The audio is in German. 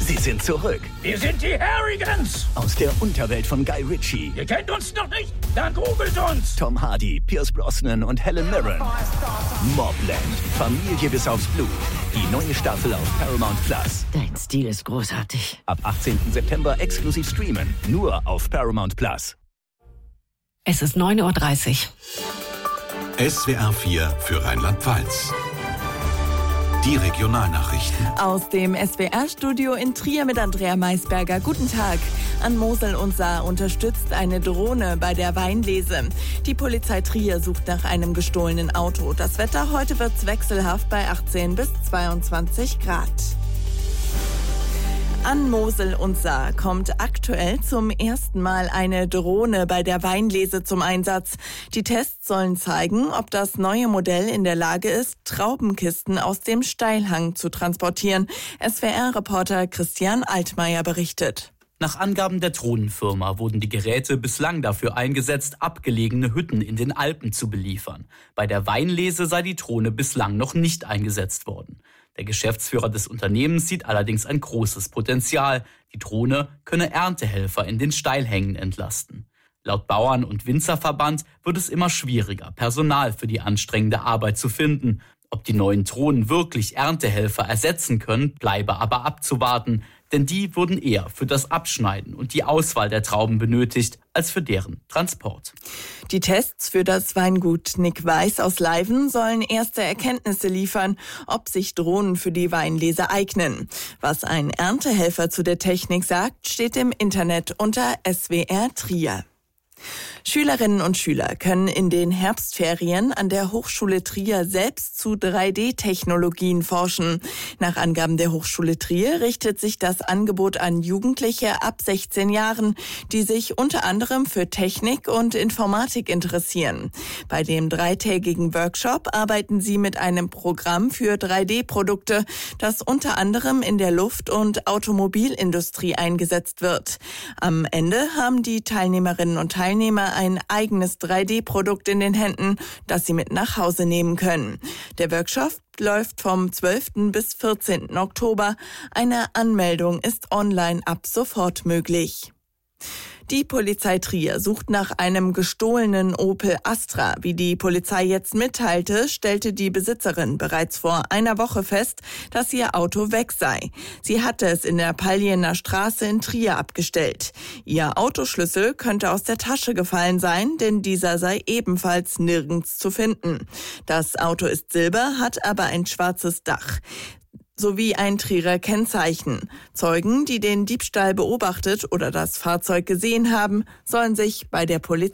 Sie sind zurück. Wir sind die Harrigans. Aus der Unterwelt von Guy Ritchie. Ihr kennt uns noch nicht? Dann googelt uns. Tom Hardy, Pierce Brosnan und Helen Mirren. Mobland. Familie bis aufs Blut. Die neue Staffel auf Paramount Plus. Dein Stil ist großartig. Ab 18. September exklusiv streamen. Nur auf Paramount Plus. Es ist 9:30 Uhr. SWR 4 für Rheinland-Pfalz. Die Regionalnachrichten. Aus dem SWR-Studio in Trier mit Andrea Maisberger. Guten Tag. An Mosel und Saar unterstützt eine Drohne bei der Weinlese. Die Polizei Trier sucht nach einem gestohlenen Auto. Das Wetter heute wird's wechselhaft bei 18 bis 22 Grad. An Mosel und Saar kommt aktuell zum ersten Mal eine Drohne bei der Weinlese zum Einsatz. Die Tests sollen zeigen, ob das neue Modell in der Lage ist, Traubenkisten aus dem Steilhang zu transportieren. SWR-Reporter Christian Altmaier berichtet. Nach Angaben der Drohnenfirma wurden die Geräte bislang dafür eingesetzt, abgelegene Hütten in den Alpen zu beliefern. Bei der Weinlese sei die Drohne bislang noch nicht eingesetzt worden. Der Geschäftsführer des Unternehmens sieht allerdings ein großes Potenzial. Die Drohne könne Erntehelfer in den Steilhängen entlasten. Laut Bauern- und Winzerverband wird es immer schwieriger, Personal für die anstrengende Arbeit zu finden. Ob die neuen Drohnen wirklich Erntehelfer ersetzen können, bleibe aber abzuwarten. Denn die wurden eher für das Abschneiden und die Auswahl der Trauben benötigt, als für deren Transport. Die Tests für das Weingut Nick Weiß aus Leiven sollen erste Erkenntnisse liefern, ob sich Drohnen für die Weinlese eignen. Was ein Erntehelfer zu der Technik sagt, steht im Internet unter SWR Trier. Schülerinnen und Schüler können in den Herbstferien an der Hochschule Trier selbst zu 3D-Technologien forschen. Nach Angaben der Hochschule Trier richtet sich das Angebot an Jugendliche ab 16 Jahren, die sich unter anderem für Technik und Informatik interessieren. Bei dem 3-tägigen Workshop arbeiten sie mit einem Programm für 3D-Produkte, das unter anderem in der Luft- und Automobilindustrie eingesetzt wird. Am Ende haben die Teilnehmerinnen und Teilnehmer ein eigenes 3D-Produkt in den Händen, das sie mit nach Hause nehmen können. Der Workshop läuft vom 12. bis 14. Oktober. Eine Anmeldung ist online ab sofort möglich. Die Polizei Trier sucht nach einem gestohlenen Opel Astra. Wie die Polizei jetzt mitteilte, stellte die Besitzerin bereits vor einer Woche fest, dass ihr Auto weg sei. Sie hatte es in der Palliener Straße in Trier abgestellt. Ihr Autoschlüssel könnte aus der Tasche gefallen sein, denn dieser sei ebenfalls nirgends zu finden. Das Auto ist silber, hat aber ein schwarzes Dach sowie ein Trierer Kennzeichen. Zeugen, die den Diebstahl beobachtet oder das Fahrzeug gesehen haben, sollen sich bei der Polizei